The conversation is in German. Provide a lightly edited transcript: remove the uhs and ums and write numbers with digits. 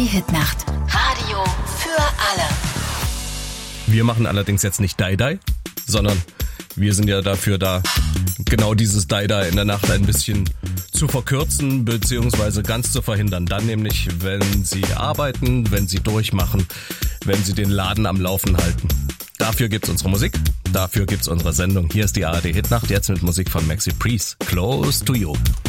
Hitnacht. Radio für alle. Wir machen allerdings jetzt nicht Die-Die, sondern wir sind ja dafür da, genau dieses Die-Die in der Nacht ein bisschen zu verkürzen bzw. ganz zu verhindern. Dann nämlich, wenn Sie arbeiten, wenn Sie durchmachen, wenn Sie den Laden am Laufen halten. Dafür gibt's unsere Musik, dafür gibt's unsere Sendung. Hier ist die ARD Hitnacht, jetzt mit Musik von Maxi Priest, Close to You.